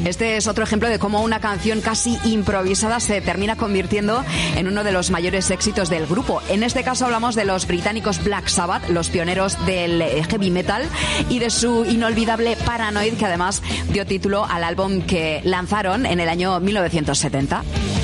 Este es otro ejemplo de cómo una canción casi improvisada se termina convirtiendo en uno de los mayores éxitos del grupo. En este caso hablamos de los británicos Black Sabbath, los pioneros del heavy metal, y de su inolvidable Paranoid, que además dio título al álbum que lanzaron en el año 1970.